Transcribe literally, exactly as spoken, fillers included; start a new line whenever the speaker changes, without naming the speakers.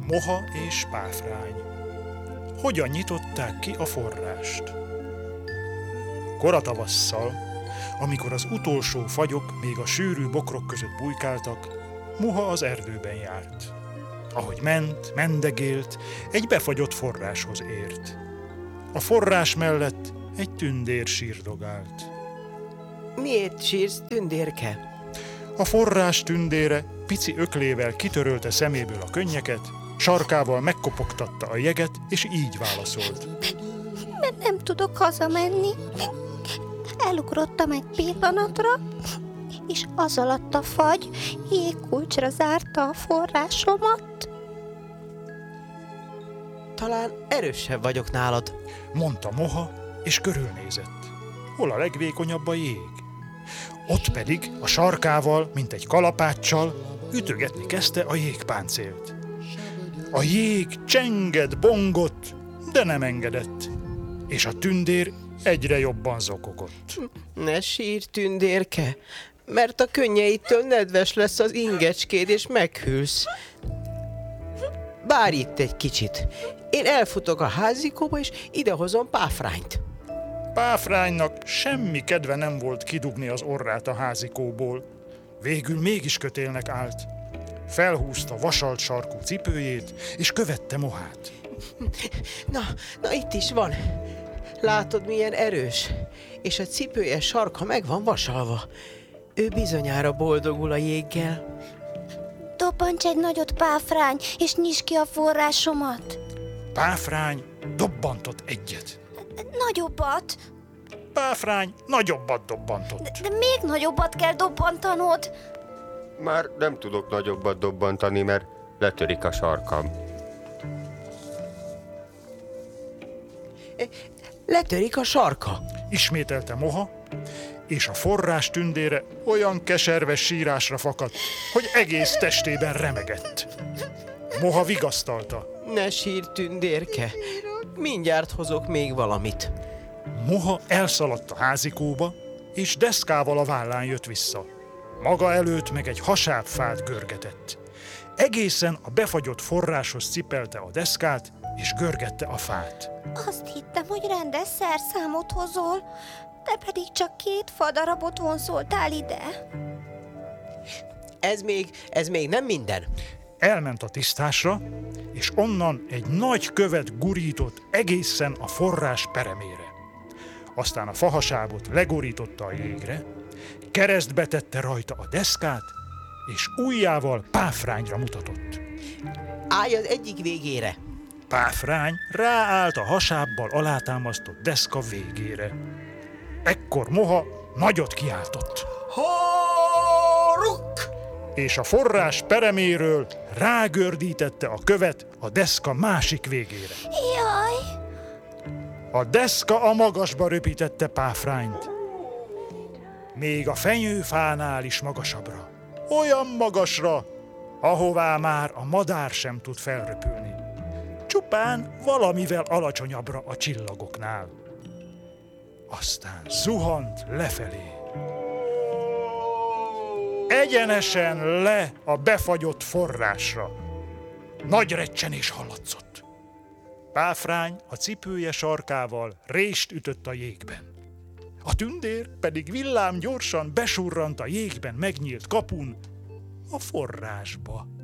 Moha és Páfrány. Hogyan nyitották ki a forrást? Koratavasszal, amikor az utolsó fagyok még a sűrű bokrok között bujkáltak, Moha az erdőben járt. Ahogy ment, mendegélt, egy befagyott forráshoz ért. A forrás mellett egy tündér sírdogált.
Miért sírsz, tündérke?
A forrás tündére pici öklével kitörölte szeméből a könnyeket, sarkával megkopogtatta a jeget, és így válaszolt.
Mert nem tudok hazamenni. Elugrottam egy pillanatra, és az alatt a fagy jégkulcsra zárta a forrásomat.
Talán erősebb vagyok nálad,
mondta Moha, és körülnézett. Hol a legvékonyabb a jég? Ott pedig a sarkával, mint egy kalapáccsal ütögetni kezdte a jégpáncélt. A jég csengett, bongott, de nem engedett, és a tündér egyre jobban zokogott.
Ne sírj, tündérke, mert a könnyeitől nedves lesz az ingecskéd, és meghűlsz. Várj itt egy kicsit. Én elfutok a házikóba, és idehozom Páfrányt.
Páfránynak semmi kedve nem volt kidugni az orrát a házikóból. Végül mégis kötélnek állt. Felhúzta vasalt sarkú cipőjét, és követte Mohát.
Na, na itt is van. Látod, milyen erős? És a cipője sarka meg van vasalva. Ő bizonyára boldogul a jéggel.
Dobbancs egy nagyot, Páfrány, és nyisd ki a forrásomat.
Páfrány dobbantott egyet.
Nagyobbat.
Páfrány nagyobbat dobbantott.
De, de még nagyobbat kell dobbantanod.
Már nem tudok nagyobbat dobbantani, mert letörik a sarkam.
Letörik a sarka.
Ismételte Moha, és a forrás tündére olyan keserves sírásra fakadt, hogy egész testében remegett. Moha vigasztalta.
Ne sírj, tündérke. Mindjárt hozok még valamit.
Moha elszaladt a házikóba, és deszkával a vállán jött vissza. Maga előtt meg egy hasábfát görgetett. Egészen a befagyott forráshoz cipelte a deszkát, és görgette a fát.
Azt hittem, hogy rendes szerszámot hozol, te pedig csak két fadarabot vonszoltál ide.
Ez még, ez még nem minden.
Elment a tisztásra, és onnan egy nagy követ gurított egészen a forrás peremére. Aztán a fahasábot legorította a jégre, keresztbe tette rajta a deszkát, és ujjával Páfrányra mutatott.
Állj az egyik végére.
Páfrány ráállt a hasábbal alátámasztott deszka végére. Ekkor Moha nagyot kiáltott.
Háruk!
És a forrás pereméről rágördítette a követ a deszka másik végére.
Jaj!
A deszka a magasba röpítette Páfrányt. Még a fenyőfánál is magasabbra. Olyan magasra, ahová már a madár sem tud felröpülni. Csupán valamivel alacsonyabbra a csillagoknál. Aztán zuhant lefelé. Egyenesen le a befagyott forrásra. Nagy recsenés hallatszott. Páfrány a cipője sarkával rést ütött a jégben. A tündér pedig villám gyorsan besurrant a jégben megnyílt kapun a forrásba.